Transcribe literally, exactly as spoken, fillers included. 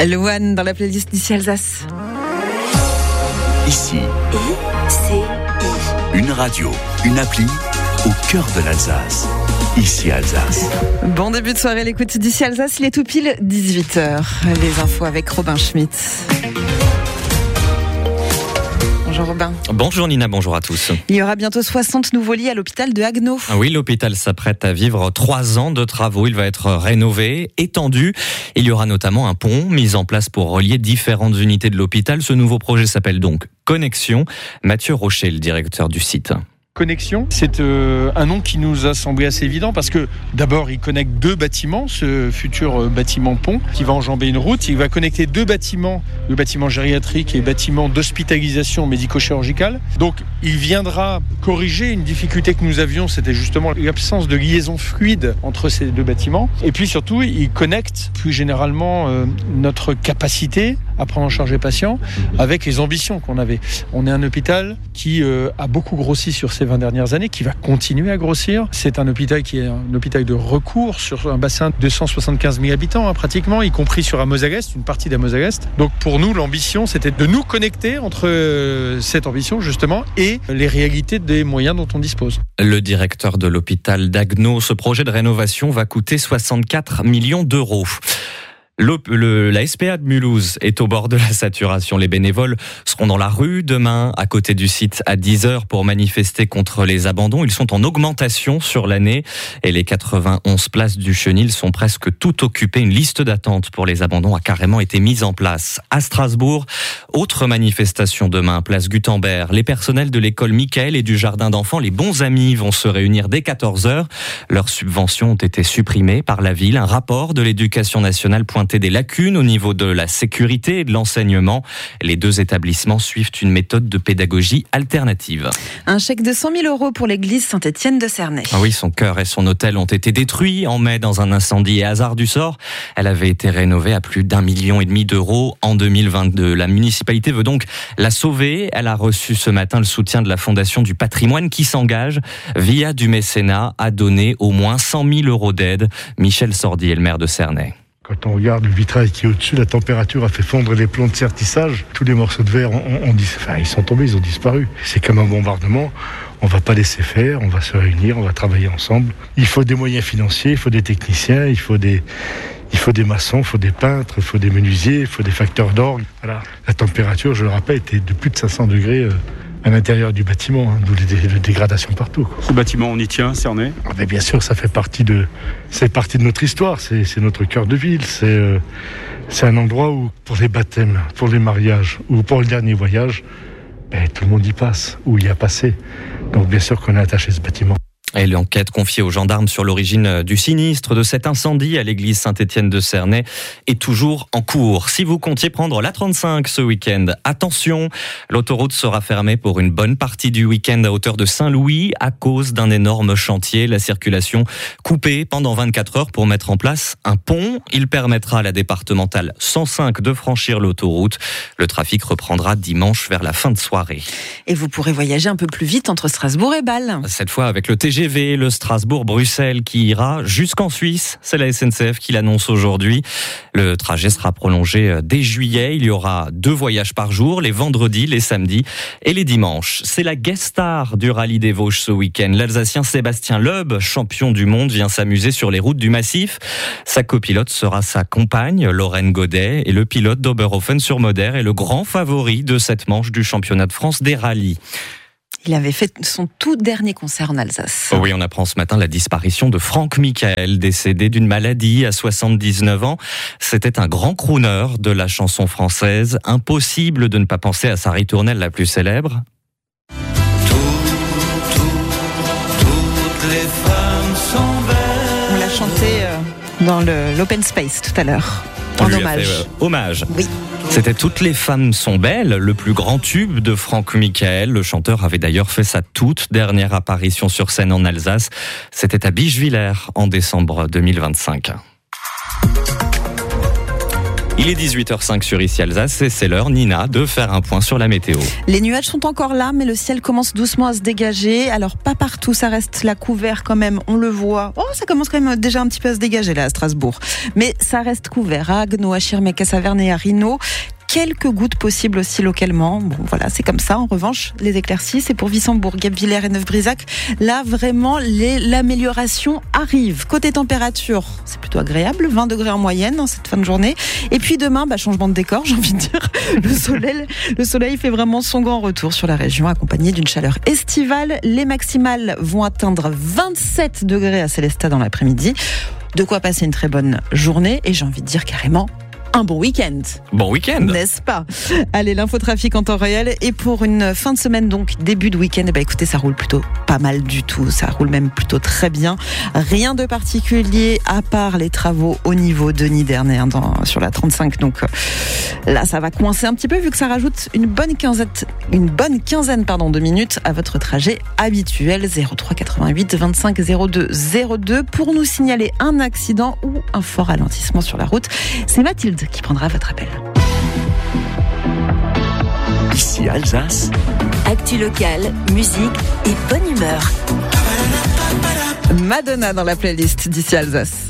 Louane dans la playlist d'ici Alsace. Ici, I C I. une radio, une appli au cœur de l'Alsace. Ici Alsace. Bon début de soirée, l'écoute d'ici Alsace, il est tout pile dix-huit heures. Les infos avec Robin Schmitt. Bonjour Robin. Bonjour Nina, bonjour à tous. Il y aura bientôt soixante nouveaux lits à l'hôpital de Haguenau. Oui, l'hôpital s'apprête à vivre trois ans de travaux. Il va être rénové, étendu. Il y aura notamment un pont mis en place pour relier différentes unités de l'hôpital. Ce nouveau projet s'appelle donc Connexion. Mathieu Rocher, le directeur du site. Connexion, c'est euh, un nom qui nous a semblé assez évident parce que d'abord il connecte deux bâtiments, ce futur euh, bâtiment pont qui va enjamber une route. Il va connecter deux bâtiments, le bâtiment gériatrique et le bâtiment d'hospitalisation médico-chirurgicale. Donc il viendra corriger une difficulté que nous avions, c'était justement l'absence de liaison fluide entre ces deux bâtiments. Et puis surtout il connecte plus généralement euh, notre capacité à prendre en charge les patients avec les ambitions qu'on avait. On est un hôpital qui euh, a beaucoup grossi sur ces vingt dernières années, qui va continuer à grossir. C'est un hôpital qui est un hôpital de recours sur un bassin de deux cent soixante-quinze mille habitants, hein, pratiquement, y compris sur Amos-Est, une partie d'Amos-Est. Donc pour nous, l'ambition, c'était de nous connecter entre euh, cette ambition, justement, et les réalités des moyens dont on dispose. Le directeur de l'hôpital d'Haguenau, ce projet de rénovation va coûter soixante-quatre millions d'euros. Le, le, la S P A de Mulhouse est au bord de la saturation. Les bénévoles seront dans la rue demain, à côté du site, à dix heures pour manifester contre les abandons. Ils sont en augmentation sur l'année et les quatre-vingt-onze places du Chenil sont presque toutes occupées. Une liste d'attente pour les abandons a carrément été mise en place. À Strasbourg, autre manifestation demain, place Gutenberg. Les personnels de l'école Michael et du jardin d'enfants, les bons amis, vont se réunir dès quatorze heures. Leurs subventions ont été supprimées par la ville. Un rapport de l'éducation nationale pointe des lacunes au niveau de la sécurité et de l'enseignement. Les deux établissements suivent une méthode de pédagogie alternative. Un chèque de cent mille euros pour l'église Saint-Étienne de Cernay. Ah oui, son chœur et son autel ont été détruits en mai dans un incendie et hasard du sort. Elle avait été rénovée à plus d'un million et demi d'euros en deux mille vingt-deux. La municipalité veut donc la sauver. Elle a reçu ce matin le soutien de la Fondation du patrimoine qui s'engage, via du mécénat, à donner au moins cent mille euros d'aide. Michel Sordi est le maire de Cernay. Quand on regarde le vitrail qui est au-dessus, la température a fait fondre les plombs de sertissage. Tous les morceaux de verre, on, on, on, enfin, ils sont tombés, ils ont disparu. C'est comme un bombardement. On ne va pas laisser faire, on va se réunir, on va travailler ensemble. Il faut des moyens financiers, il faut des techniciens, il faut des, il faut des maçons, il faut des peintres, il faut des menuisiers, il faut des facteurs d'orgue. Voilà. La température, je le rappelle, était de plus de cinq cents degrés euh, à l'intérieur du bâtiment, hein, d'où les, dé- les dégradations partout, quoi. Ce bâtiment, on y tient, Cernay ? Ah ben bien sûr, ça fait partie de, c'est partie de notre histoire, c'est, c'est notre cœur de ville, c'est, euh, c'est un endroit où, pour les baptêmes, pour les mariages ou pour le dernier voyage, ben, tout le monde y passe, ou y a passé. Donc bien sûr qu'on a attaché ce bâtiment. Et l'enquête confiée aux gendarmes sur l'origine du sinistre de cet incendie à l'église Saint-Étienne de Cernay est toujours en cours. Si vous comptiez prendre l'A trente-cinq ce week-end, attention, l'autoroute sera fermée pour une bonne partie du week-end à hauteur de Saint-Louis à cause d'un énorme chantier. La circulation coupée pendant vingt-quatre heures pour mettre en place un pont. Il permettra à la départementale cent cinq de franchir l'autoroute. Le trafic reprendra dimanche vers la fin de soirée. Et vous pourrez voyager un peu plus vite entre Strasbourg et Bâle. Cette fois avec le T G V, le Strasbourg-Bruxelles qui ira jusqu'en Suisse. C'est la S N C F qui l'annonce aujourd'hui. Le trajet sera prolongé dès juillet. Il y aura deux voyages par jour, les vendredis, les samedis et les dimanches. C'est la guest star du rallye des Vosges ce week-end. L'Alsacien Sébastien Loeb, champion du monde, vient s'amuser sur les routes du massif. Sa copilote sera sa compagne, Lorraine Godet, et le pilote d'Oberhofen-sur-Moder est le grand favori de cette manche du championnat de France des rallyes. Il avait fait son tout dernier concert en Alsace. Oui, on apprend ce matin la disparition de Franck Michael, décédé d'une maladie à soixante-dix-neuf ans. C'était un grand crooner de la chanson française. Impossible de ne pas penser à sa ritournelle la plus célèbre. Tout, tout, toutes les femmes sont belles. On l'a chanté euh, dans le, l'Open Space tout à l'heure. En hommage. Fait, euh, hommage. Oui. C'était Toutes les femmes sont belles, le plus grand tube de Franck Michael. Le chanteur avait d'ailleurs fait sa toute dernière apparition sur scène en Alsace. C'était à Bischwiller en décembre deux mille vingt-cinq. Il est dix-huit heures cinq sur Ici Alsace et c'est l'heure, Nina, de faire un point sur la météo. Les nuages sont encore là, mais le ciel commence doucement à se dégager. Alors pas partout, ça reste là couvert quand même, on le voit. Oh, ça commence quand même déjà un petit peu à se dégager là à Strasbourg. Mais ça reste couvert à Haguenau, à Schirmeck, à Saverne et à Rhino. Quelques gouttes possibles aussi localement. Bon, voilà, c'est comme ça. En revanche, les éclaircies, c'est pour Wissembourg, Guebwiller et Neuf-Brisac. Là, vraiment, les, l'amélioration arrive. Côté température, c'est plutôt agréable. vingt degrés en moyenne en cette fin de journée. Et puis demain, bah, changement de décor, j'ai envie de dire. Le soleil, le soleil fait vraiment son grand retour sur la région, accompagné d'une chaleur estivale. Les maximales vont atteindre vingt-sept degrés à Célestat dans l'après-midi. De quoi passer une très bonne journée. Et j'ai envie de dire carrément, un bon week-end. Bon week-end. N'est-ce pas? Allez, l'infotrafic en temps réel. Et pour une fin de semaine, donc début de week-end, eh ben, écoutez, ça roule plutôt pas mal du tout. Ça roule même plutôt très bien. Rien de particulier à part les travaux au niveau de Niederner hein, dans, sur la trente-cinq. Donc là, ça va coincer un petit peu vu que ça rajoute une bonne quinzaine, une bonne quinzaine pardon, de minutes à votre trajet habituel. zéro trois quatre-vingt-huit vingt-cinq zéro deux zéro deux pour nous signaler un accident ou un fort ralentissement sur la route. C'est Mathilde qui prendra votre appel. Ici Alsace. Actu locale, musique et bonne humeur. Madonna dans la playlist d'Ici Alsace.